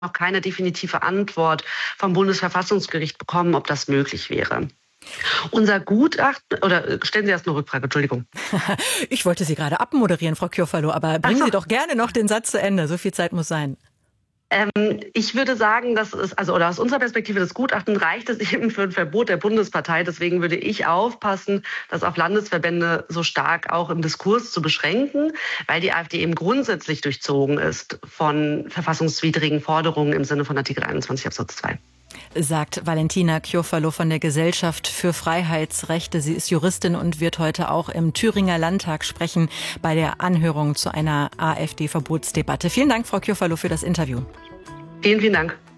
noch keine definitive Antwort vom Bundesverfassungsgericht bekommen, ob das möglich wäre. Unser Gutachten, oder stellen Sie erst eine Rückfrage, Entschuldigung. Ich wollte Sie gerade abmoderieren, Frau Kürfalo, aber bringen Sie doch gerne noch den Satz zu Ende. So viel Zeit muss sein. Ich würde sagen, oder aus unserer Perspektive, das Gutachten reicht es eben für ein Verbot der Bundespartei. Deswegen würde ich aufpassen, das auf Landesverbände so stark auch im Diskurs zu beschränken, weil die AfD eben grundsätzlich durchzogen ist von verfassungswidrigen Forderungen im Sinne von Artikel 21 Absatz 2. Sagt Valentina Kürfalo von der Gesellschaft für Freiheitsrechte. Sie ist Juristin und wird heute auch im Thüringer Landtag sprechen bei der Anhörung zu einer AfD-Verbotsdebatte. Vielen Dank, Frau Kürfalo, für das Interview. Vielen, vielen Dank.